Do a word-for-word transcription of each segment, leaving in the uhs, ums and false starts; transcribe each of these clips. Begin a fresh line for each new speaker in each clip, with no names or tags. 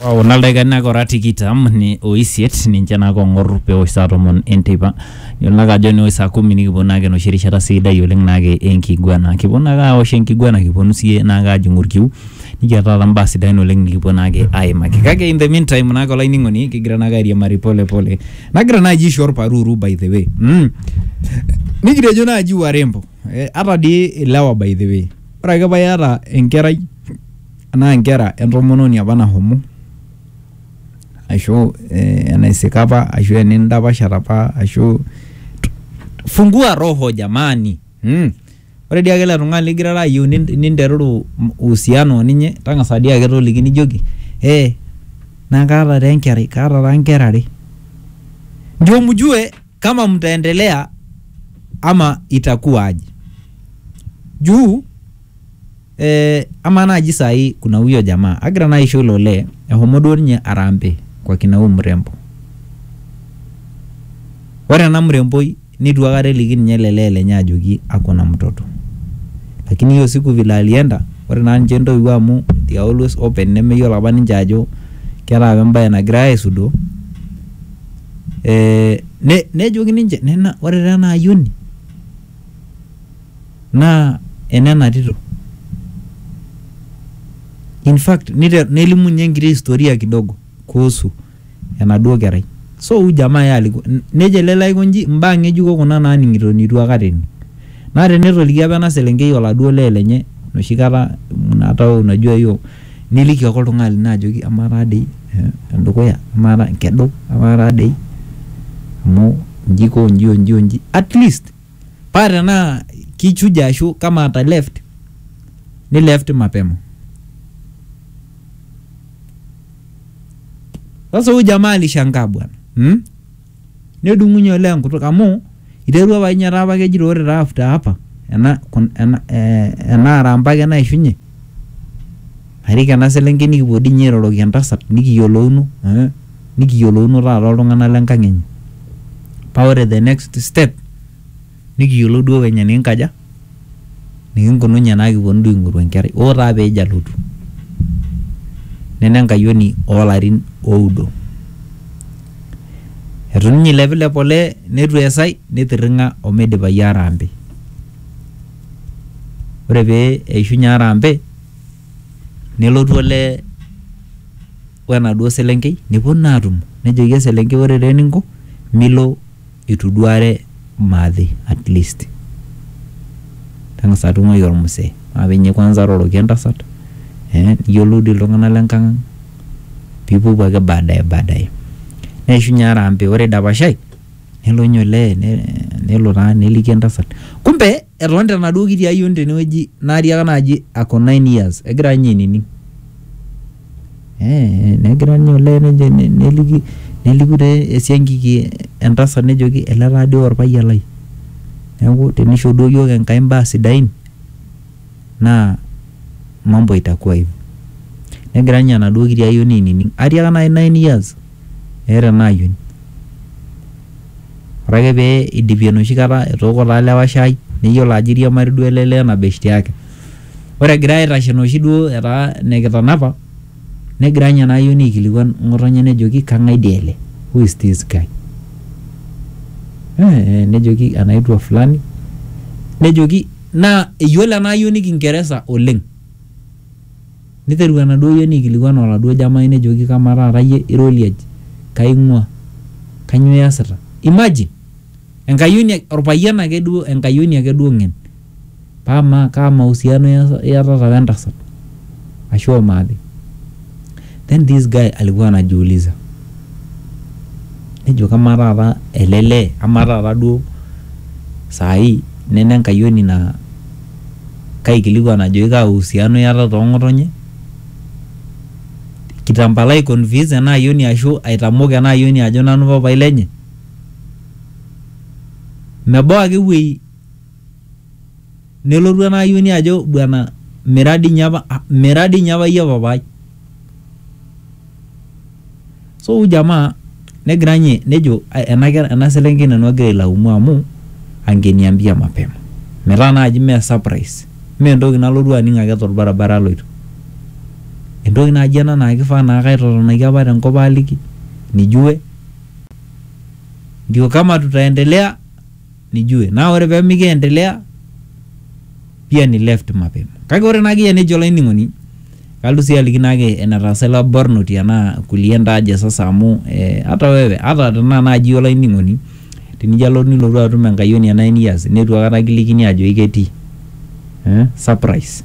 Wow, naldaigana ko ratikitam ni oisiet ninche nako ngor pe oisatomon entipa yolnaga joni oisa kumi ni kibonage no shirishata sida yoleng nage enkigwana kibonaga oshenkigwana kibonusie naga jungurkiu nikata lamba sida no leng kibonage ai makikage in the meantime nako lainingoni kigranaga ria mari pole pole nagra naji shor paruru by the way mm nigire jona aji warembo ata di lawa by the way ora ga bayara enkerai ana enkera entomononi abana homo asho eh, anaisekapa asho enindapa sharapa asho fungua roho jamani mm ore dia gela runga ligira yu ninderuru uhusiano ninye tanga sadia gero ligini jogi eh na kara renkeri kara rankerari ndio mjue kama mtaendelea ama itakuwa aje juu eh ama naji sai kuna huyo jamaa agra na isho lole ya homodo nye arambe kwa kina huyu mrembo wala na mrembo ni duagare ligini nyelelele nyajogi akona mtoto lakini hiyo siku vile alienda wala na njendo yuamu they always open neme yo labani njajo kera bamba na grae sudo eh ne ne jogi ninje nena wala na ayuni na enena tito in fact nile nelimu nyengire historia kidogo kuhusu enaduo kerai so huyu jamaa yali nejelela ikonji mbange juko kuna nani ngironi ruakareni na reneto ligiaba na selengei oladuo lelenye noshikara hata unajua hiyo niliki kwa tungali najoki amara dei ndokoya amara kedo amara dei mo njiko njio njio nji at least para na kichuja shu kama ata left ni left mapema. Sasa huyu jamaa alishangaa bwana. Hmm? Ne dungunyo lengo kutoka mo iderua banyara bage jirore rafta hapa. Ena ena ena arambage na ishunye. Harika na selengeni kibodi nyero lo kiantasa nikiyolounu, eh? Nikiyolounu ra lolongana lenkangenyi. Power the next step. Nikiyolo duo wenya ninkaja. Ningono nyana kibondu nguru enkere. Ora be jalutu. Nenanga yoni olarin oudo etunyi level pole netu esai netiringa omede bayara ambe ore be eishunya arambe nelotu ole wana duo selenkei nipona atum nejoge selenkei ore reningo milo ituduare madhi at least tanga satuma yormuse abenye kwanza roro kenda sat eh yoludi longana lenkang people baga baadaye baadaye neshunya arambe ore dabashai nelo nyole nelo ra nelikenda sat kumbe eronde na duo kiti ayo ndene weji nari aka naji ako nine years egira nyini ni eh negira nyole neliki nelikure esiangiki entasa nejoki ele radio orpayalai neeku tenisho duo yoga enkaimba sidain na mambo itakuwa hivyo negira nyana duo kiti ayo nini ni ari aka na nine years era na yuni rage be idibino shikara etoko la lewa shai niyola ajiri amari duo lele na beshti yake ore gira irashino shiduo era nekitanapa negira nyana yuni kilikwan ngotonye nejoki kangai dele who is this guy eh nejoki anaitwa fulani nejoki na yola na yuni Kiingereza oleng niteru na duo yoni kilikwan ola duo jamaa nejoki kamara raye iroliaji kaingwa kanyo yasata imagine enkayuni orpayiana ake duo enkayuni ake duo ngen pama kama uhusiano ya tata wenda sat asho maadhi then this guy alikuwa anajiuliza nejo kama tata elele ama tata duo sai nene enkayuni na kai kilikuwa anajoika uhusiano ya tata ngotonye kitambala confuse na yoni asho aitamoga na yoni ajo nanu papa ilenye mebo ake wei neloru na yoni ajo bwana miradi nyaba miradi nyaba ya baba so jamaa negranye nejo enagera enaselenge na nogere la umu amu angeniambia mapema merana aji me surprise me ndogi naloru aninga ke tor barabara loito entoki naji ena naa kifaa naa kaitotonaki apa tenkop aliki nijue ndio kama tutaendelea nijue na ore pee mikiendelea pia ni left mapema kake ore naki enejo lainingoni kaldu si aliki nake enatasela bornoti ana kulienda aje sasa amu eh, hata wewe hata tena naji olainingoni tinijalo nilotu atum enkayoni ya nine years netu akata kilikini ajo iketi eh surprise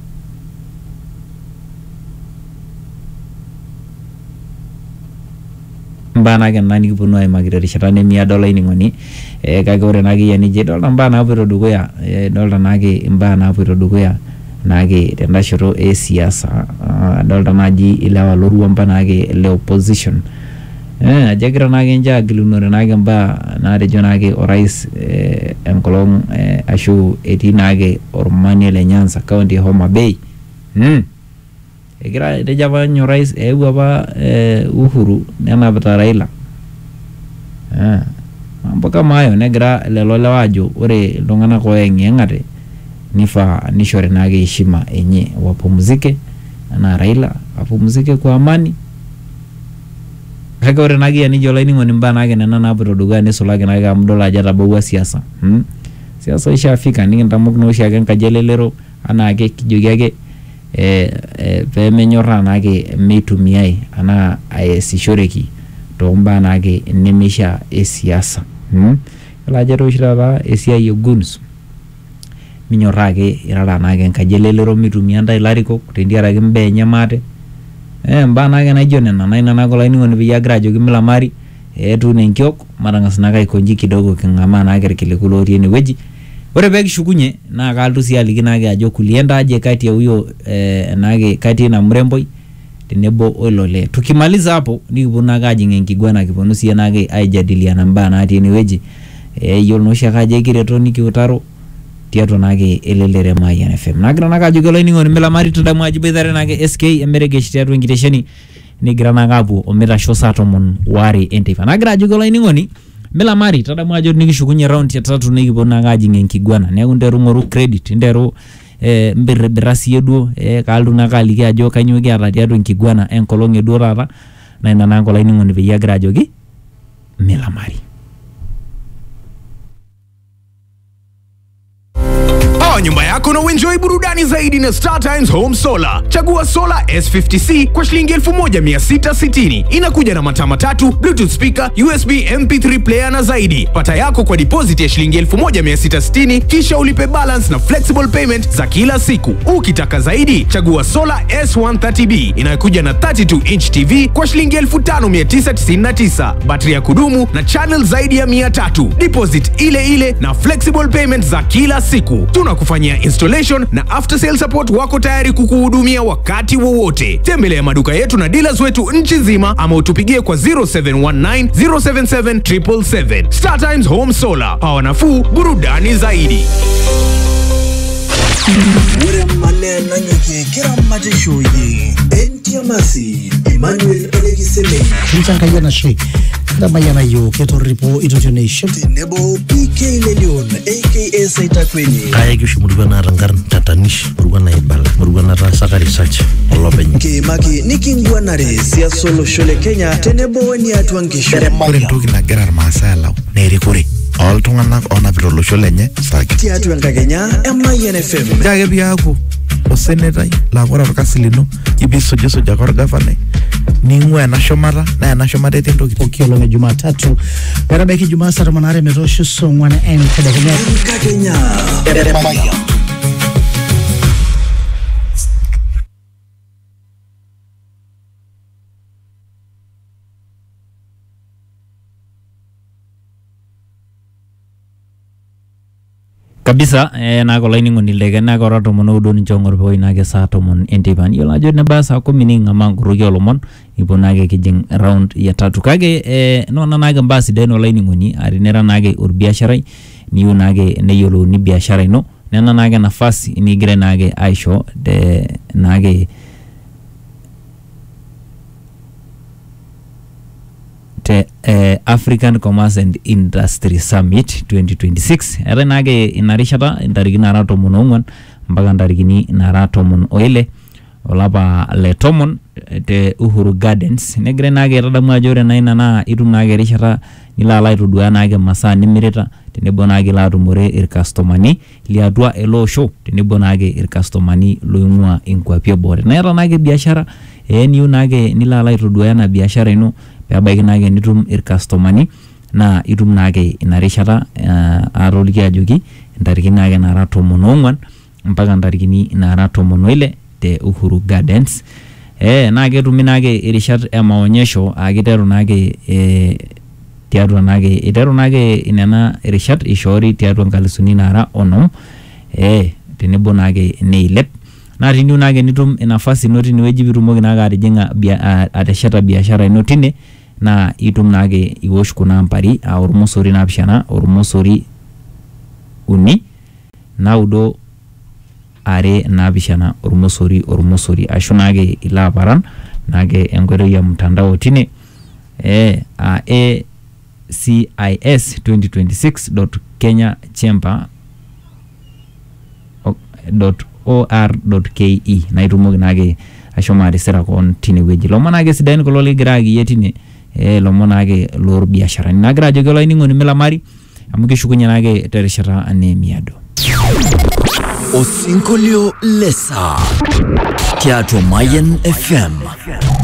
mbana ke nani kiponu aimaki rishata nemiado lainingoni eh kake ore naki ya nije dolta mbana apoito dukuya eh, dolta naki mbana apoito dukuya nake tendashoto e siasa uh, dolta naji ilawa lorua mpanake le opposition eh ajagira nake nja gilunore nake mba na rejo nake orais eh, enkolong eh, ashu eti nake ormani le Nyanza county Homa Bay mm egira dejava nyo rais ewa ba eh, Uhuru nena bata Raila eh mambo kama hayo negira lelo lewajo ore iltung'anak oeng'eng'ate nifa nishore nage heshima enye wapumzike na Raila apumzike kwa amani kake ore nage yani jola ningo nimba nage nena napo duga nesulage nage amdola ajata bawa siasa hmm? siasa ishafika ningi ntamok no shake nkajelelero anake kijogiage eh, eh pe menyorra nage meitumiai ana aesishoreki to mba nage nemesha e siasa hmm? la jero shiraba esiai yoguns minyorake irara nake nkajelelero mitumia ndai lariko tendiarake mbenye mate eh mbana nake naijo nena naina nako lainingoni biya grajo kimila mari etu nenkiok marangas naka ikonji kidogo kingama nake kirikilo rieni weji ore peki shukunye na kaltu si aliki nake ajo kulienda aje kati ya huyo eh, nake kati na mremboi tenebo olole tukimaliza hapo nikipona kaji ngengigwana kiponu si nake aijadiliana mbana ati ni weji eh yolo shaka je kiretoni kiutaro tiato nage elelere Mayan F M nagira naga jugolo ningo mela mari tudamu ajibedare nage S K emerege tiato ngitesheni ni grana gabu omera shosa tomon wari entifa nagira jugolo ningo ni mela mari tudamu ajo nikishukunye round ya tatu nikipona gaji ngenkigwana ne underu ngoru credit nderu eh mbere berasi yedu eh kaldu nakaliki ajo kanyoki ata tiato ngigwana enkolonge dorara na ina nango ningo ni biya grajogi mela mari
nyumba yako na enjoy burudani zaidi na Star Times Home Solar. Chagua Solar S fifty C kwa shilingi elfu moja mia sita sitini. Inakuja na mataa matatu, Bluetooth speaker, U S B M P three player na zaidi. Pata yako kwa deposit ya shilingi elfu moja mia sita sitini kisha ulipe balance na flexible payment za kila siku. Ukitaka zaidi, chagua Solar S one thirty B inayokuja na thirty-two inch T V kwa shilingi elfu tano mia tisa tisini na tisa. Battery ya kudumu na channel zaidi ya mia tatu. Deposit ile ile na flexible payment za kila siku. Tunaku kufanyia installation na after sale support wako tayari kukuhudumia wakati wowote. Tembelea maduka yetu na dealers wetu nchi nzima ama utupigie kwa zero seven one nine zero seven seven seven seven seven. Star Times Home Solar. Hawa nafuu, burudani zaidi.
Ure manena nyuki kira matishuyi Entia Masi Emmanuel Elegiseme
Mchanga yana shi Kama yana yu Keto Ripo Itoto Nation
Nebo P K Lelion A K A Saita Kwenye
Kaya kishu murugana rangaran tatanish Murugana ibala Murugana rasaka research Olopenye
Kimaki Nikingwa nare Sia solo shole Kenya Tenebo weni atuangisho
Kure ntoki na gerar maasa yalau Neri kure all tunganak ona virolosho lenye saki
tiatu enkakenya Mayan F M
jage biaku osenetai lakora kasilino ibiso jeso jakor gavana ningwe na shomara na na shomara tendo
kiolo me Jumatatu barabeki Jumatatu saa manare metosho songwana en kadakenya
enkakenya Mayan
kabisa eh nako lining on ilege nako rato mono do ni chongor boy nage sa to mon entiban yola jo ne basa ko mininga manguru yolo mon ibo nage kijing round ya tatu kage eh no na nage mbasi deno lining oni ari nera nage ur biashara ni yo nage ne yolo ni biashara no nena nage nafasi ni gre nage aisho de nage te eh, African Commerce and Industry Summit twenty twenty-six era nage inarishata indarigina rato munongwan mpaka ndarigini na rato mun oile olapa le tomon te Uhuru Gardens negre naake tadamu ajo ore naina naa itum naake rishata nilo ala aitodua naake masaa nimirita tenebo naake laatumore irkastomani liatua ele osho tenebo naake irkastomani loing'ua inkwapi eboo neeta naake biashara eh niu naake nilo ala aitodua ena biashara ino peebaiki naake nitum irkastomani na itum naake ina rishata uh, atoliki ajoki ntarikini naake nara tomon ong'uan mpaka ntarikini nara tomon oile te Uhuru Gardens eh na ketumi naake irishat e maonyesho akiteru naake eh tiatua naake iteru naake inena irishat ishori tiatua nkalisuni nara onom eh tenebo naake neilep na tiniu naake nitum nafasi ino tinewueji pitumoki naake atijinga atesheta biashara ino tine na itum naake iwosh kuna ampari a ormosori napishana ormosori uni naudo are napishana ormosori ormosori ashu naake ila paran naake enkoitoi ya mtandao tine eh a A C I S twenty twenty-six dot kenya chamber dot or dot ke na itumoki naake ashomo atisira kon tine weji lomon naake sidain kulo ligira akiyie tine eh lomon naake lor biashara nagira ajoki olaining'oni milamari amu kishukunye naake terishata ane miado
Osinkolio lesa Teatro Mayen F M.